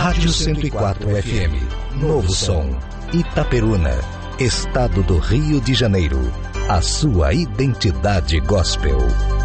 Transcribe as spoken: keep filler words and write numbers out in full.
Rádio cento e quatro F M, Novo Som, Itaperuna, Estado do Rio de Janeiro. A sua identidade gospel.